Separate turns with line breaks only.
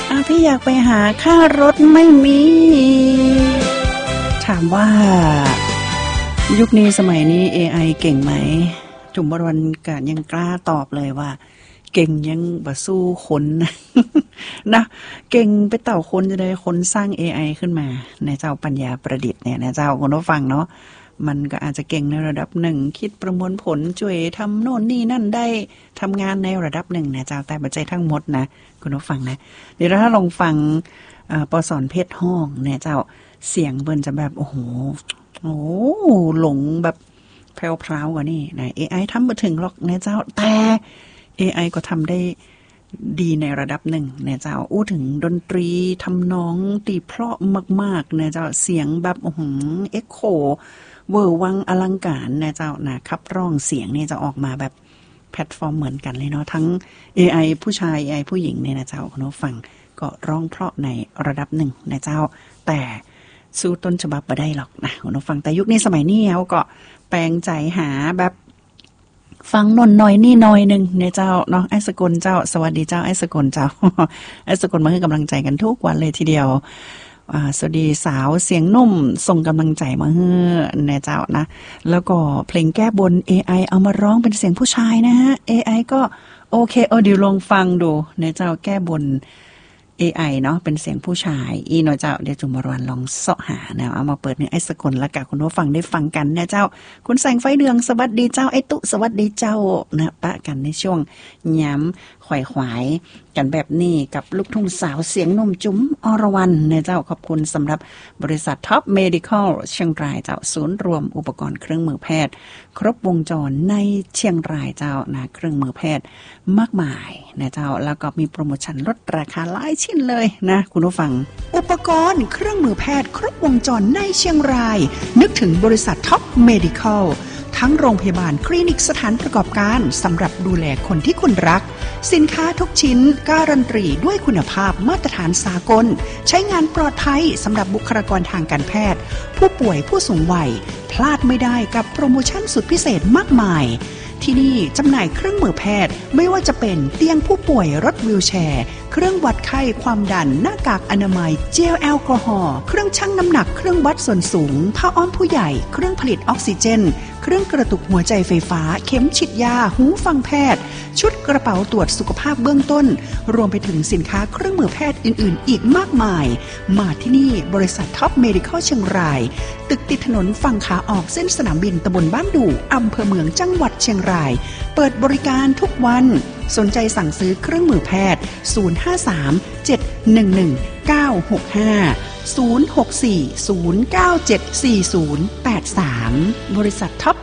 พี่อยากไปหาค่ารถไม่มีถามว่ายุคนี้สมัยนี้ AI เก่งไหมจุ๋มบรรกาศยังกล้าตอบเลยว่าเก่งยังบ่สู้คนนะเก่งไปเต่าคนจะได้คนสร้าง AI ขึ้นมาในเจ้าปัญญาประดิษฐ์เนี่ยนะเจ้าคุณผู้ฟังเนาะมันก็อาจจะเก่งในระดับหนึ่งคิดประมวลผลช่วยทำโน่นนี่นั่นได้ทำงานในระดับหนึ่งนะเจ้าแต่ปัจจัยทั้งหมดนะคุณผู้ฟังนะเดี๋ยวถ้าลองฟังปสอนเพชรห้องเนี่ยเจ้าเสียงเบิ่นจะแบบโอ้โหหลงแบบแพรวๆกว่านี่นะ AI ทำมาถึงหรอกนะเจ้าแต่ AI ก็ทำได้ดีในระดับหนึ่งเนี่ยเจ้าอู้ถึงดนตรีทำนองตีเพราะมากๆเนี่ยเจ้าเสียงแบบเอ็กโคเวอร์วังอลังการเนี่ยเจ้านะขับร้องเสียงเนี่ยจะออกมาแบบแพลตฟอร์มเหมือนกันเลยเนาะทั้ง AI ผู้ชาย AI ผู้หญิงเนี่ยนะเจ้าคุณผู้ฟังก็ร้องเพราะในระดับหนึ่งนะเจ้าแต่สู้ต้นฉบับบ่ได้หรอกนะคุณผู้ฟังแต่ยุคนี้สมัยนี้เขาก็แปลงใจหาแบบฟังนนหน่อยนี่หน่อยนึงเนี่ยเจ้าเนาะไอ้สกลเจ้าสวัสดีเจ้าไอ้สกลเจ้า ไอ้สกลมาให้กำลังใจกันทุกวันเลยทีเดียวสวัสดีสาวเสียงนุ่มส่งกำลังใจมาให้เนี่ยเจ้านะแล้วก็เพลงแก้บน AI เอามาร้องเป็นเสียงผู้ชายนะฮะ AI ก็โอเคเดี๋ยวลองฟังดูเนี่ยเจ้าแก้บนAI เนาะเป็นเสียงผู้ชายอีเนาะเจ้าเดี๋ยวจุมรวันลองเสาะหานะเอามาเปิดในไอ้สกลแล้วกับคุณผู้ฟังได้ฟังกันเนี่ยเจ้าคุณแสงไฟเดืองสวัสดีเจ้าไอ้ตุสวัสดีเจ้านะปะกันในช่วงย้ำขวายกันแบบนี้กับลูกทุ่งสาวเสียงนมจุ๋มอรวรรณเนี่ยเจ้าขอบคุณสำหรับบริษัทท็อปเมดิคอลเชียงรายเจ้าศูนย์รวมอุปกรณ์เครื่องมือแพทย์ครบวงจรในเชียงรายเจ้านะเครื่องมือแพทย์มากมายนะเจ้าแล้วก็มีโปรโมชั่นลดราคาหลายชิ้นเลยนะคุณผู้ฟังอุปกรณ์เครื่องมือแพทย์ครบวงจรในเชียงรายนึกถึงบริษัทท็อปเมดิคอลทั้งโรงพยาบาลคลินิกสถานประกอบการสำหรับดูแลคนที่คุณรักสินค้าทุกชิ้นการันตีด้วยคุณภาพมาตรฐานสากลใช้งานปลอดภัยสำหรับบุคลากรทางการแพทย์ผู้ป่วยผู้สูงวัยพลาดไม่ได้กับโปรโมชั่นสุดพิเศษมากมายที่นี่จำหน่ายเครื่องมือแพทย์ไม่ว่าจะเป็นเตียงผู้ป่วยรถวีลแชร์เครื่องวัดไข้ความดันหน้ากากอนามัยเจลแอลกอฮอล์เครื่องชั่งน้ำหนักเครื่องวัดส่วนสูงผ้าอ้อมผู้ใหญ่เครื่องผลิตออกซิเจนเครื่องกระตุกหัวใจไฟฟ้าเข็มฉีดยาหูฟังแพทย์ชุดกระเป๋าตรวจสุขภาพเบื้องต้นรวมไปถึงสินค้าเครื่องมือแพทย์อื่นๆอีกมากมายมาที่นี่บริษัทท็อปเมดิคอลเชียงรายตึกติดถนนฝั่งขาออกเส้นสนามบินตำบลบ้านดู่อำเภอเมืองจังหวัดเชียงรายเปิดบริการทุกวันสนใจสั่งซื้อเครื่องมือแพทย์053-711-965 064-097-4083บริษัทท็อป